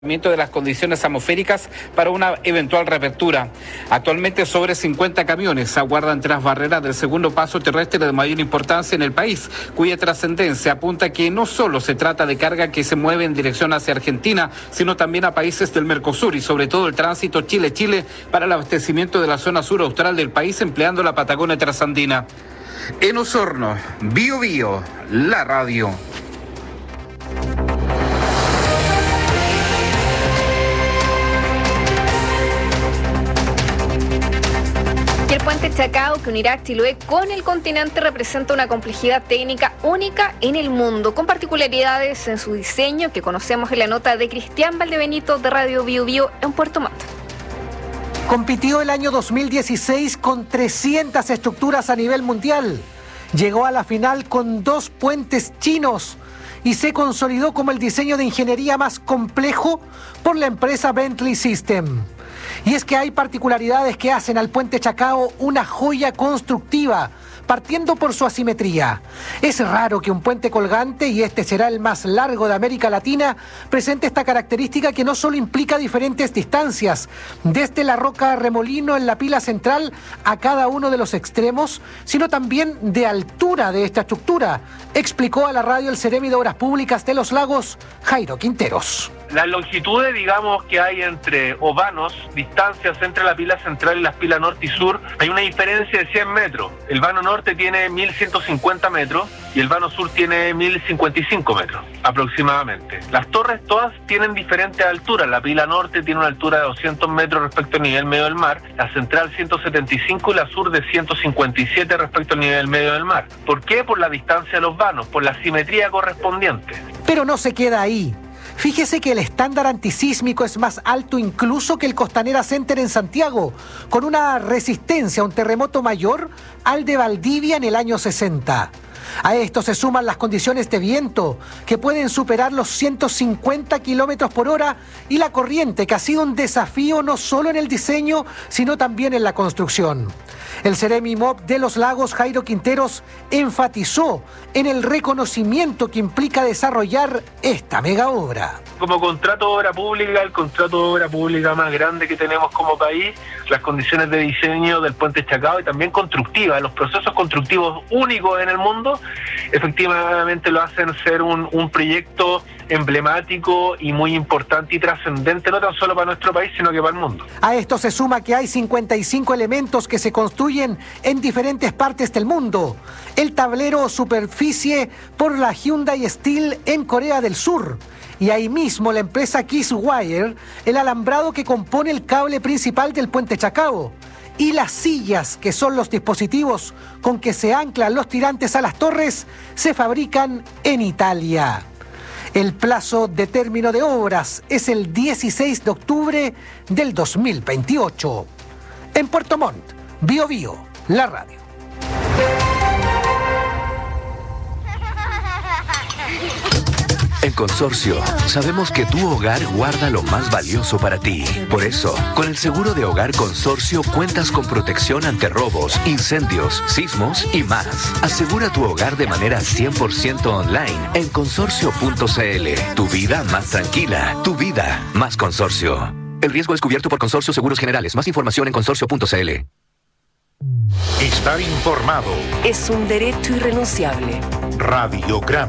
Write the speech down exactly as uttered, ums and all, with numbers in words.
de las condiciones atmosféricas para una eventual reapertura. Actualmente sobre cincuenta camiones aguardan tras barreras del segundo paso terrestre de mayor importancia en el país, cuya trascendencia apunta que no solo se trata de carga que se mueve en dirección hacia Argentina, sino también a países del Mercosur y sobre todo el tránsito Chile-Chile para el abastecimiento de la zona sur austral del país empleando la Patagonia trasandina. En Osorno, Bio Bio, la radio. Y el puente Chacao, que unirá Chiloé con el continente, representa una complejidad técnica única en el mundo, con particularidades en su diseño que conocemos en la nota de Cristian Valdebenito de Radio Bio Bio en Puerto Montt. Compitió el año dos mil dieciséis con trescientas estructuras a nivel mundial. Llegó a la final con dos puentes chinos y se consolidó como el diseño de ingeniería más complejo por la empresa Bentley System. Y es que hay particularidades que hacen al puente Chacao una joya constructiva, partiendo por su asimetría. Es raro que un puente colgante, y este será el más largo de América Latina, presente esta característica que no solo implica diferentes distancias, desde la roca remolino en la pila central a cada uno de los extremos, sino también de altura de esta estructura, explicó a la radio el Seremi de Obras Públicas de Los Lagos, Jairo Quinteros. Las longitudes, digamos, que hay entre o vanos, distancias entre la pila central y las pilas norte y sur, hay una diferencia de cien metros. El vano norte tiene mil ciento cincuenta metros y el vano sur tiene mil cincuenta y cinco metros, aproximadamente. Las torres todas tienen diferentes alturas. La pila norte tiene una altura de doscientos metros respecto al nivel medio del mar, la central ciento setenta y cinco y la sur de ciento cincuenta y siete respecto al nivel medio del mar. ¿Por qué? Por la distancia de los vanos, por la simetría correspondiente. Pero no se queda ahí. Fíjese que el estándar antisísmico es más alto incluso que el Costanera Center en Santiago, con una resistencia a un terremoto mayor al de Valdivia en el año sesenta. A esto se suman las condiciones de viento, que pueden superar los ciento cincuenta kilómetros por hora, y la corriente, que ha sido un desafío no solo en el diseño, sino también en la construcción. El Seremi M O B de Los Lagos, Jairo Quinteros, enfatizó en el reconocimiento que implica desarrollar esta mega obra. Como contrato de obra pública, el contrato de obra pública más grande que tenemos como país, las condiciones de diseño del puente Chacao y también constructivas, los procesos constructivos únicos en el mundo, efectivamente lo hacen ser un, un proyecto emblemático y muy importante y trascendente, no tan solo para nuestro país, sino que para el mundo. A esto se suma que hay cincuenta y cinco elementos que se construyen en diferentes partes del mundo. El tablero o superficie por la Hyundai Steel en Corea del Sur. Y ahí mismo la empresa Kisswire, el alambrado que compone el cable principal del puente Chacao. Y las sillas, que son los dispositivos con que se anclan los tirantes a las torres, se fabrican en Italia. El plazo de término de obras es el dieciséis de octubre del dos mil veintiocho. En Puerto Montt, Bio Bio, la radio. En Consorcio, sabemos que tu hogar guarda lo más valioso para ti. Por eso, con el seguro de hogar Consorcio cuentas con protección ante robos, incendios, sismos y más. Asegura tu hogar de manera cien por ciento online en consorcio punto c l. Tu vida más tranquila, tu vida más Consorcio. El riesgo es cubierto por Consorcio Seguros Generales. Más información en consorcio punto c l. Estar informado es un derecho irrenunciable. Radiograma.